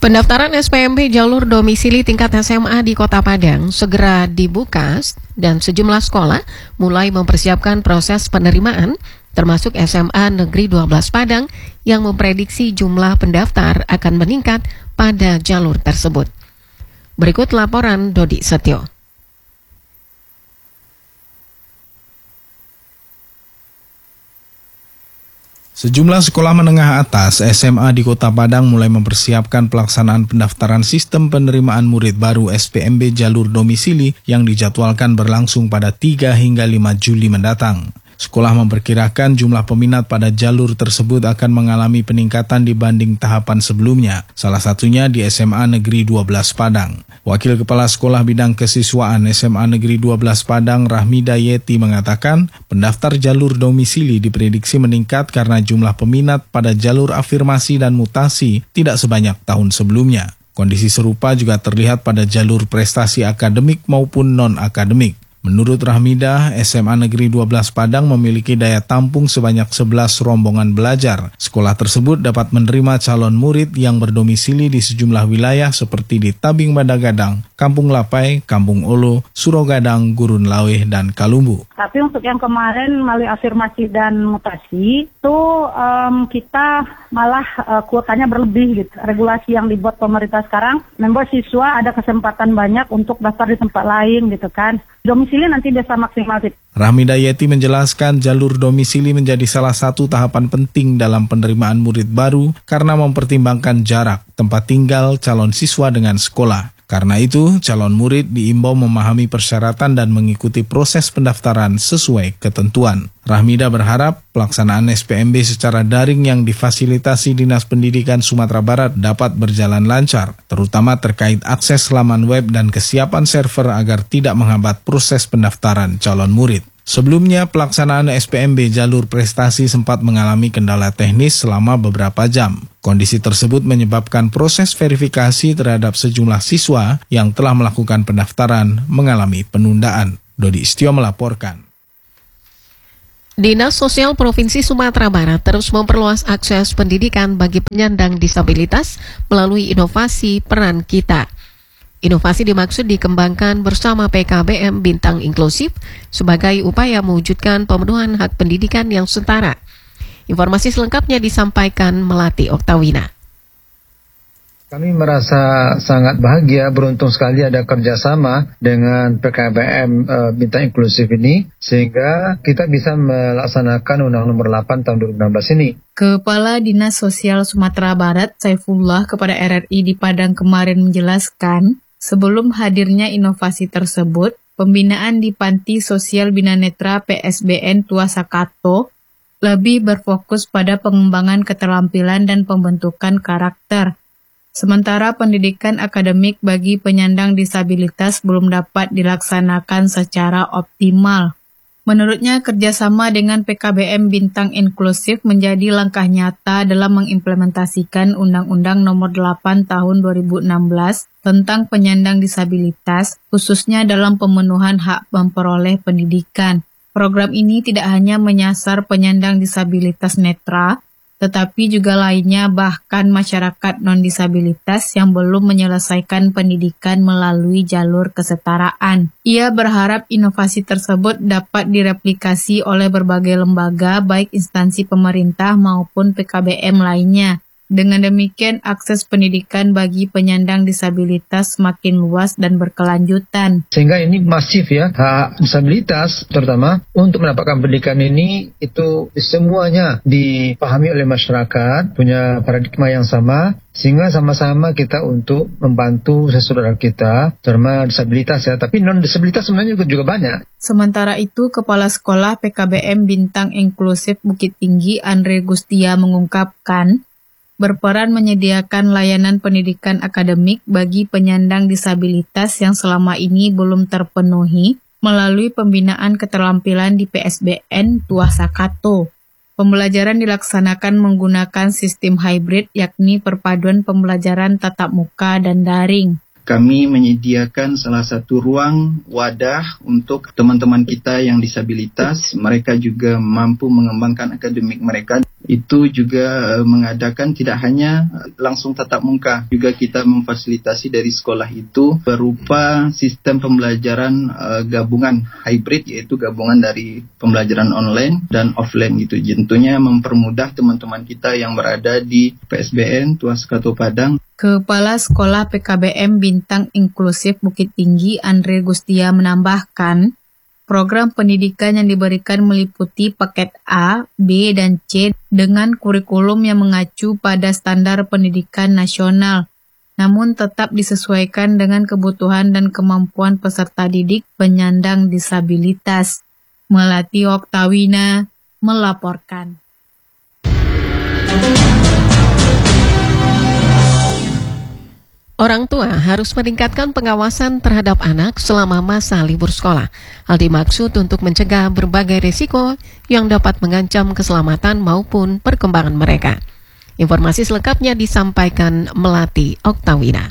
Pendaftaran SPMB jalur domisili tingkat SMA di Kota Padang segera dibuka dan sejumlah sekolah mulai mempersiapkan proses penerimaan, termasuk SMA Negeri 12 Padang yang memprediksi jumlah pendaftar akan meningkat pada jalur tersebut. Berikut laporan Dodi Setio. Sejumlah sekolah menengah atas SMA di Kota Padang mulai mempersiapkan pelaksanaan pendaftaran sistem penerimaan murid baru SPMB jalur domisili yang dijadwalkan berlangsung pada 3 hingga 5 Juli mendatang. Sekolah memperkirakan jumlah peminat pada jalur tersebut akan mengalami peningkatan dibanding tahapan sebelumnya, salah satunya di SMA Negeri 12 Padang. Wakil Kepala Sekolah Bidang Kesiswaan SMA Negeri 12 Padang, Rahmida Yeti, mengatakan pendaftar jalur domisili diprediksi meningkat karena jumlah peminat pada jalur afirmasi dan mutasi tidak sebanyak tahun sebelumnya. Kondisi serupa juga terlihat pada jalur prestasi akademik maupun non-akademik. Menurut Rahmida, SMA Negeri 12 Padang memiliki daya tampung sebanyak 11 rombongan belajar. Sekolah tersebut dapat menerima calon murid yang berdomisili di sejumlah wilayah seperti di Tabing Badagadang, Kampung Lapai, Kampung Olo, Surogadang, Gurun Laweh, dan Kalumbu. Tapi untuk yang kemarin melalui afirmasi dan mutasi, itu kita malah kuotanya berlebih gitu. Regulasi yang dibuat pemerintah sekarang membuat siswa ada kesempatan banyak untuk daftar di tempat lain gitu kan. Domisili nanti bisa maksimal. Rahmida Yeti menjelaskan jalur domisili menjadi salah satu tahapan penting dalam penerimaan murid baru karena mempertimbangkan jarak, tempat tinggal calon siswa dengan sekolah. Karena itu, calon murid diimbau memahami persyaratan dan mengikuti proses pendaftaran sesuai ketentuan. Rahmida berharap pelaksanaan SPMB secara daring yang difasilitasi Dinas Pendidikan Sumatera Barat dapat berjalan lancar, terutama terkait akses laman web dan kesiapan server agar tidak menghambat proses pendaftaran calon murid. Sebelumnya, pelaksanaan SPMB jalur prestasi sempat mengalami kendala teknis selama beberapa jam. Kondisi tersebut menyebabkan proses verifikasi terhadap sejumlah siswa yang telah melakukan pendaftaran mengalami penundaan. Dodi Setio melaporkan. Dinas Sosial Provinsi Sumatera Barat terus memperluas akses pendidikan bagi penyandang disabilitas melalui inovasi Peran Kita. Inovasi dimaksud dikembangkan bersama PKBM Bintang Inklusif sebagai upaya mewujudkan pemenuhan hak pendidikan yang setara. Informasi selengkapnya disampaikan Melati Oktawina. Kami merasa sangat bahagia, beruntung sekali ada kerjasama dengan PKBM Bintang Inklusif ini, sehingga kita bisa melaksanakan Undang Nomor 8 tahun 2016 ini. Kepala Dinas Sosial Sumatera Barat, Saifullah, kepada RRI di Padang kemarin menjelaskan, sebelum hadirnya inovasi tersebut, pembinaan di Panti Sosial Bina Netra PSBN Tua Sakato lebih berfokus pada pengembangan keterampilan dan pembentukan karakter. Sementara pendidikan akademik bagi penyandang disabilitas belum dapat dilaksanakan secara optimal. Menurutnya, kerjasama dengan PKBM Bintang Inklusif menjadi langkah nyata dalam mengimplementasikan Undang-Undang Nomor 8 Tahun 2016 tentang penyandang disabilitas, khususnya dalam pemenuhan hak memperoleh pendidikan. Program ini tidak hanya menyasar penyandang disabilitas netra, tetapi juga lainnya bahkan masyarakat non-disabilitas yang belum menyelesaikan pendidikan melalui jalur kesetaraan. Ia berharap inovasi tersebut dapat direplikasi oleh berbagai lembaga, baik instansi pemerintah maupun PKBM lainnya. Dengan demikian, akses pendidikan bagi penyandang disabilitas semakin luas dan berkelanjutan. Sehingga ini masif ya, hak disabilitas terutama untuk mendapatkan pendidikan ini itu semuanya dipahami oleh masyarakat, punya paradigma yang sama, sehingga sama-sama kita untuk membantu saudara kita, terutama disabilitas ya, tapi non-disabilitas sebenarnya juga banyak. Sementara itu, Kepala Sekolah PKBM Bintang Inklusif Bukit Tinggi, Andre Gustia, mengungkapkan, berperan menyediakan layanan pendidikan akademik bagi penyandang disabilitas yang selama ini belum terpenuhi melalui pembinaan keterampilan di PSBN Tua Sakato. Pembelajaran dilaksanakan menggunakan sistem hybrid, yakni perpaduan pembelajaran tatap muka dan daring. kami menyediakan salah satu ruang wadah untuk teman-teman kita yang disabilitas. Mereka juga mampu mengembangkan akademik mereka. Itu juga mengadakan tidak hanya langsung tatap muka, juga kita memfasilitasi dari sekolah itu berupa sistem pembelajaran gabungan hybrid, yaitu gabungan dari pembelajaran online dan offline gitu. Tentunya mempermudah teman-teman kita yang berada di PSBN Tuas Kato Padang. Kepala Sekolah PKBM Bintang Inklusif Bukit Tinggi Andre Gustia menambahkan, program pendidikan yang diberikan meliputi paket A, B, dan C dengan kurikulum yang mengacu pada standar pendidikan nasional, namun tetap disesuaikan dengan kebutuhan dan kemampuan peserta didik penyandang disabilitas. Melati Oktawina melaporkan. Orang tua harus meningkatkan pengawasan terhadap anak selama masa libur sekolah. Hal dimaksud untuk mencegah berbagai risiko yang dapat mengancam keselamatan maupun perkembangan mereka. Informasi selengkapnya disampaikan Melati Oktawina.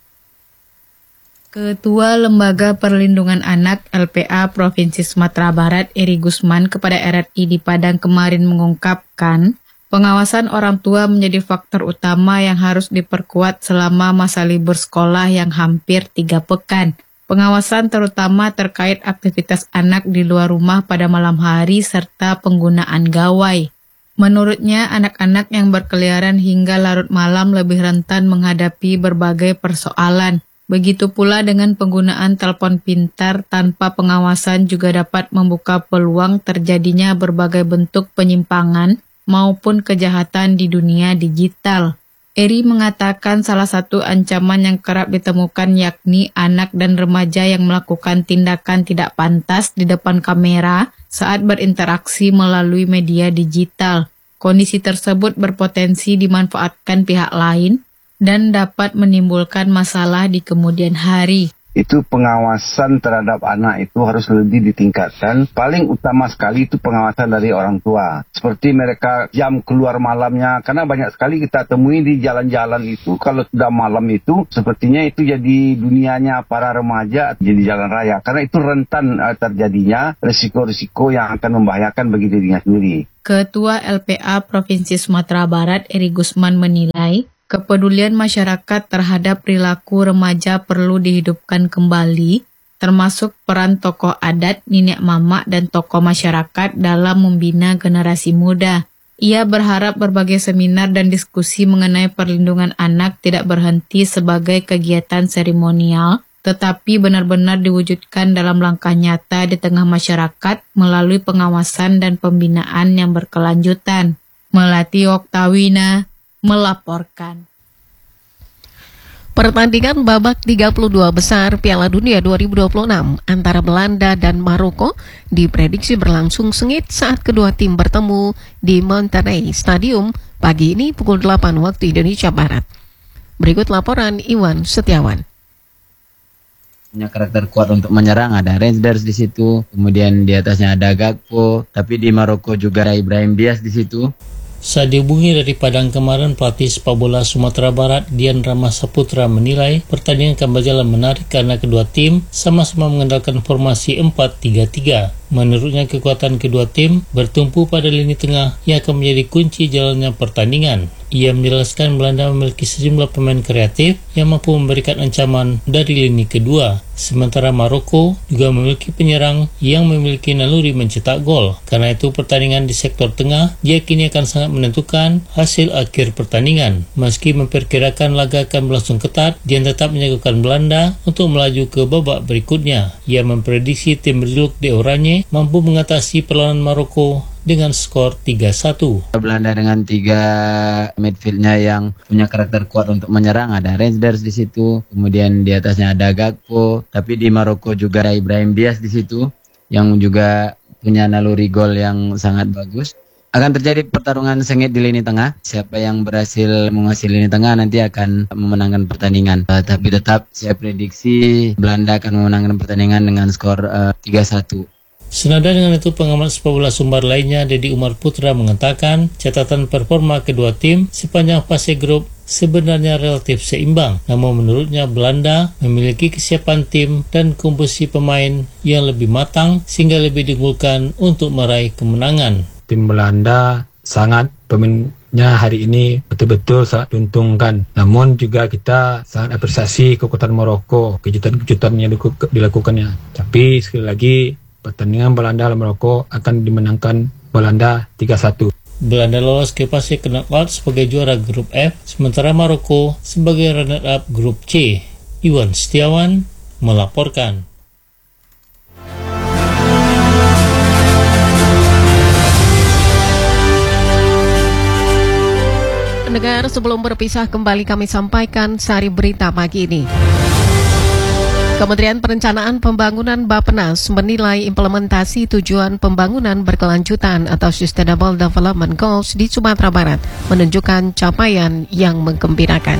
Ketua Lembaga Perlindungan Anak LPA Provinsi Sumatera Barat Eri Gusman kepada RRI di Padang kemarin mengungkapkan, pengawasan orang tua menjadi faktor utama yang harus diperkuat selama masa libur sekolah yang hampir 3 pekan. Pengawasan terutama terkait aktivitas anak di luar rumah pada malam hari serta penggunaan gawai. Menurutnya, anak-anak yang berkeliaran hingga larut malam lebih rentan menghadapi berbagai persoalan. Begitu pula dengan penggunaan telepon pintar tanpa pengawasan juga dapat membuka peluang terjadinya berbagai bentuk penyimpangan maupun kejahatan di dunia digital. Eri mengatakan salah satu ancaman yang kerap ditemukan yakni anak dan remaja yang melakukan tindakan tidak pantas di depan kamera saat berinteraksi melalui media digital. Kondisi tersebut berpotensi dimanfaatkan pihak lain dan dapat menimbulkan masalah di kemudian hari. Itu pengawasan terhadap anak itu harus lebih ditingkatkan. Paling utama sekali itu pengawasan dari orang tua. Seperti mereka jam keluar malamnya, karena banyak sekali kita temui di jalan-jalan itu, kalau sudah malam itu, sepertinya itu jadi dunianya para remaja di jalan raya. Karena itu rentan terjadinya risiko-risiko yang akan membahayakan bagi dirinya sendiri. Ketua LPA Provinsi Sumatera Barat Eri Gusman menilai, kepedulian masyarakat terhadap perilaku remaja perlu dihidupkan kembali, termasuk peran tokoh adat, nenek mama, dan tokoh masyarakat dalam membina generasi muda. Ia berharap berbagai seminar dan diskusi mengenai perlindungan anak tidak berhenti sebagai kegiatan seremonial, tetapi benar-benar diwujudkan dalam langkah nyata di tengah masyarakat melalui pengawasan dan pembinaan yang berkelanjutan. Melati Oktawina melaporkan. Pertandingan babak 32 besar Piala Dunia 2026 antara Belanda dan Maroko diprediksi berlangsung sengit saat kedua tim bertemu di Monterrey Stadium pagi ini pukul 8 waktu Indonesia Barat. Berikut laporan Iwan Setiawan. Punya karakter kuat untuk menyerang, ada Rangers di situ, kemudian di atasnya ada Gakpo, tapi di Maroko juga ada Ibrahim Diaz di situ. Saat dihubungi dari Padang kemarin, pelatih sepak bola Sumatera Barat Dian Rama Saputra menilai pertandingan akan berjalan menarik karena kedua tim sama-sama mengandalkan formasi 4-3-3. Menurutnya kekuatan kedua tim bertumpu pada lini tengah yang akan menjadi kunci jalannya pertandingan. Ia menjelaskan Belanda memiliki sejumlah pemain kreatif yang mampu memberikan ancaman dari lini kedua. Sementara Maroko juga memiliki penyerang yang memiliki naluri mencetak gol. Karena itu pertandingan di sektor tengah diyakini akan sangat menentukan hasil akhir pertandingan. Meski memperkirakan laga akan berlangsung ketat, dia tetap menjagokan Belanda untuk melaju ke babak berikutnya. Ia memprediksi tim berjuluk De Oranje mampu mengatasi perlawanan Maroko dengan skor 3-1. Belanda dengan 3 midfieldnya yang punya karakter kuat untuk menyerang, ada Rangers di situ, kemudian di atasnya ada Gakpo, tapi di Maroko juga ada Ibrahim Diaz di situ yang juga punya naluri gol yang sangat bagus. Akan terjadi pertarungan sengit di lini tengah. Siapa yang berhasil menguasai lini tengah nanti akan memenangkan pertandingan. Tapi tetap saya prediksi Belanda akan memenangkan pertandingan dengan skor 3-1. Senada dengan itu, pengamat sepak bola Sumbar lainnya, Dedi Umar Putra, mengatakan catatan performa kedua tim sepanjang fase grup sebenarnya relatif seimbang. Namun menurutnya Belanda memiliki kesiapan tim dan komposisi pemain yang lebih matang sehingga lebih diunggulkan untuk meraih kemenangan. Tim Belanda sangat pemainnya hari ini betul-betul sangat diuntungkan. Namun juga kita sangat apresiasi kekuatan Maroko, kejutan-kejutan yang dilakukannya. Tapi sekali lagi pertandingan Belanda lawan Maroko akan dimenangkan Belanda 3-1. Belanda lolos ke fase knockout sebagai juara grup F, sementara Maroko sebagai runner-up grup C. Iwan Setiawan melaporkan. Pendengar, sebelum berpisah kembali kami sampaikan sari berita pagi ini. Kementerian Perencanaan Pembangunan Bappenas menilai implementasi tujuan pembangunan berkelanjutan atau Sustainable Development Goals di Sumatera Barat menunjukkan capaian yang menggembirakan.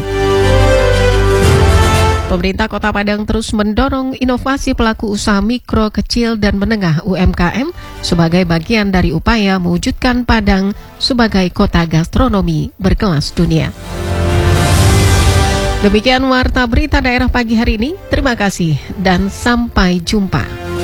Pemerintah Kota Padang terus mendorong inovasi pelaku usaha mikro, kecil, dan menengah UMKM sebagai bagian dari upaya mewujudkan Padang sebagai kota gastronomi berkelas dunia. Demikian Warta Berita Daerah pagi hari ini. Terima kasih dan sampai jumpa.